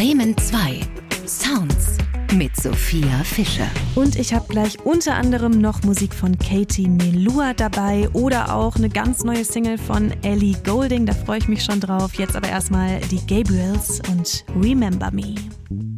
Bremen 2. Sounds mit Sophia Fischer. Und ich habe gleich unter anderem noch Musik von Katie Melua dabei oder auch eine ganz neue Single von Ellie Goulding. Da freue ich mich schon drauf. Jetzt aber erstmal die Gabriels und Remember Me.